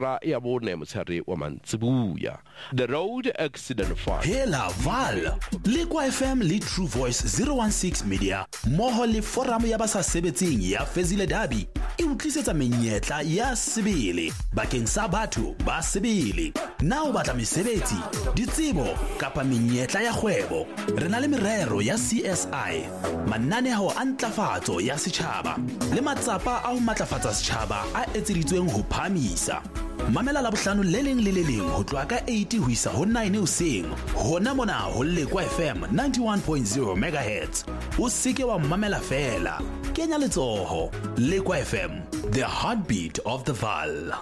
hora ya bone motshegare wa mantsibuya. The Road Accident Fund. Hela Val Lekwa FM le True Voice 016 Media moho le forum ya basa sebetsing ya Fezile Dabi e utlisetsa menyetla ya sebele bakeng sa batho ba sebele na o batla mesebetsi ditsebo kapa menyetla ya kgwebo re na le merero ya CSI mananeo a ntlafatso ya setjhaba le matsapa a ho matlafatsa setjhaba a etseditsweng ho phamisa mamela la bohlano le leng ho tloa ka 80 ho isa ho 9 hoseng hona mona ho Lekwa FM 91.0 MHz o seke wa mamela fela kenya letsoho Lekwa FM the heartbeat of the Vaal.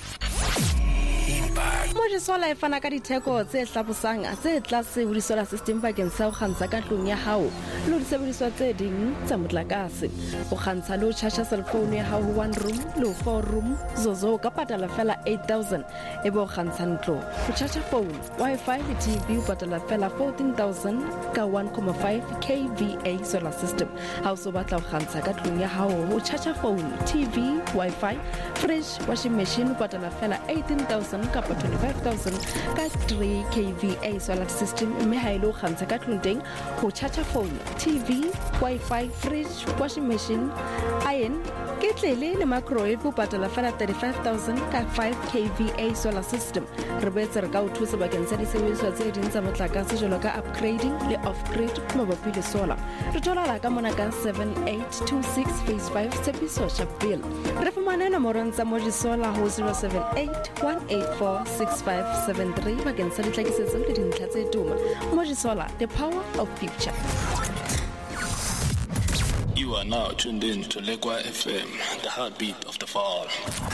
Moje sola e fana ka ditheko tse hlabosang tse tlase ho solar system bakeng sa ho kgantsha ka tlung ya hao le ho sebediswa tse ding tsa motlakase o kgantsha le ho charge cell phone ya hao ho 1 room le 4 room zozo ka patala fela 8000 e bo kgantsha ntlo ho charge phone wifi le TV o patala fela 14000 ka 1.5 kVA solar system ha o so batla ho kgantsha ka tlung ya hao ho charge phone TV wifi fridge washing machine o patala fela 18000 ka 25,000 ka 3 kVA solar system mme ha ile o kgantsha ka tlung teng ho charge phone TV wifi fridge washing machine iron ketlele le microwave o patala fela 35,000 ka 5 kVA solar system re boetse re ka o thusa bakeng sa disebediswa tse ding tsa motlakase jwalo ka upgrading le off-grid mabapi le solar re thola ka mona ka 7826 phase 5 Tshepiso Sharpeville re fumana nomoro tsa Moji Solar ho 0781846573 bakeng sa ditlhakisetso le dintlha tse tuma Moji Solar, the power of future. You are now tuned in to Lekwa FM, the heartbeat of the Vaal.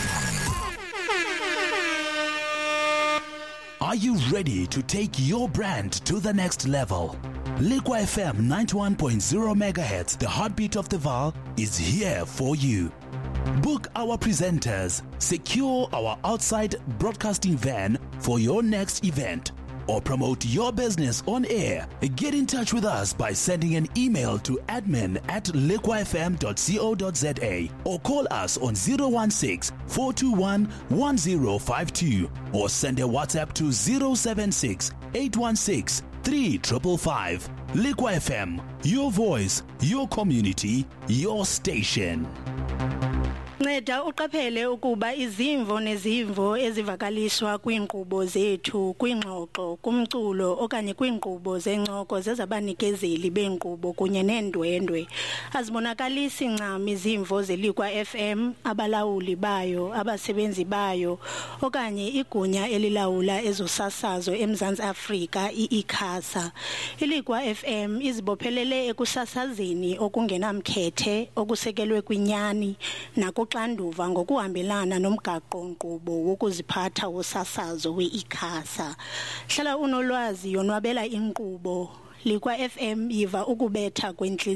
Are you ready to take your brand to the next level? Lekwa FM 91.0 MHz, the heartbeat of the Vaal, is here for you. Book our presenters, secure our outside broadcasting van for your next event, or promote your business on air. Get in touch with us by sending an email to admin@lekwafm.co.za or call us on 016-421-1052 or send a WhatsApp to 076-816-3555. Lekwa FM, your voice, your community, your station. Nceda uqaphele ukuba izimvo nezimvo ezivakaliswa kwinkqubo zethu kwingxoxo kumculo okanye kwinkqubo zencoko zezabanikezeli benkqubo kunye neendwendwe azibonakalisi ncam izimvo zeLekwa FM abalawuli bayo abasebenzi bayo okanye igunya elilawula ezosasazo eMzantsi Afrika iICASA. iLekwa FM izibophelele ekusasazeni okungenamkhethe okusekelwe kwinyani nakuxanduva ngokuhambelana nomgaqo-nkqubo wokuziphatha wosasazo weICASA. Hlala unolwazi yonwabela inkqubo. Lekwa FM yiva ukubetha kwenhliziyo